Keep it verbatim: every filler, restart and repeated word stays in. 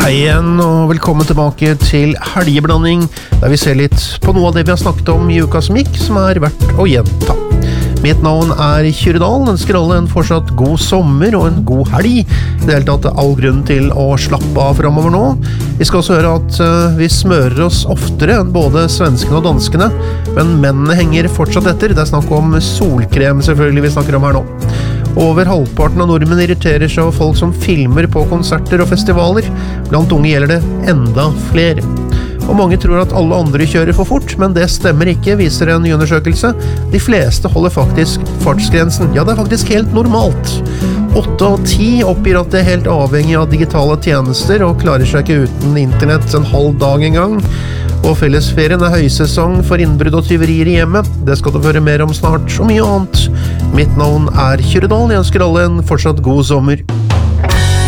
Hei igjen, og velkommen tilbake til Helgeblanding, der vi ser litt på noe av det vi har snakket om i uka som gikk, som er verdt å gjenta. Mitt navn er Kyrre Dahl, ønsker alle en fortsatt god sommer og en god helg. I det hele tatt er all grunn til å slappe av fremover nå. Vi skal også høre at uh, vi smører oss oftere enn både svenskene og danskene, men mennene henger fortsatt etter. Det er snakk om solkrem selvfølgelig vi snakker om her nå. Over halvparten av nordmenn irriterer seg over folk som filmer på konserter og festivaler. Blant unge gjelder det enda flere. Og mange tror at alle andre kjører for fort, men det stemmer ikke, viser en ny undersøkelse. De fleste holder faktisk fartsgrensen. Ja, det er faktisk helt normalt. Åtte av ti oppgir at det er helt avhengig av digitale tjenester og klarer seg ikke uten internett en halv dag en gang. Og fellesferien er høysesong for innbrudd og tyverier i hjemmet. Det skal du høre mer om snart, og mye annet. Mitt navn er Kyrre Dahl. Jeg ønsker alle en fortsatt god sommer.